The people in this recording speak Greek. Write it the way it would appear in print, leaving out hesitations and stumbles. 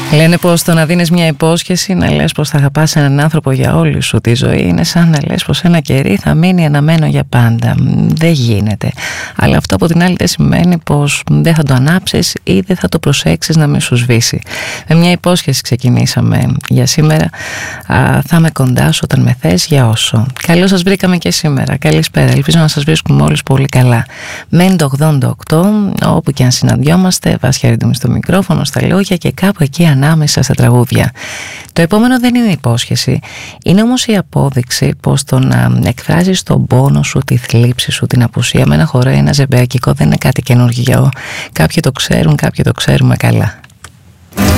Λένε πως το να δίνεις μια υπόσχεση, να λες πως θα αγαπάς έναν άνθρωπο για όλη σου τη ζωή, είναι σαν να λες πως ένα κερί θα μείνει αναμένο για πάντα. Δεν γίνεται. Αλλά αυτό από την άλλη δεν σημαίνει πως δεν θα το ανάψεις ή δεν θα το προσέξεις να μην σου σβήσει. Με μια υπόσχεση ξεκινήσαμε για σήμερα. Θα είμαι κοντά σου όταν με θες για όσο. Καλώς σας βρήκαμε και σήμερα. Καλησπέρα. Ελπίζω να σας βρίσκουμε όλους πολύ καλά. Μένει το 88, όπου και αν συναντιόμαστε, Βάσια Ρίντουμη στο μικρόφωνο, στα λόγια και κάπου εκεί ανάμεσα στα τραγούδια. Το επόμενο δεν είναι υπόσχεση, είναι όμως η απόδειξη πως το να εκφράζεις τον πόνο σου, τη θλίψη σου, την απουσία με ένα χορό, ένα ζεμπεακικό δεν είναι κάτι καινούργιο. Κάποιοι το ξέρουν, κάποιοι το ξέρουμε καλά.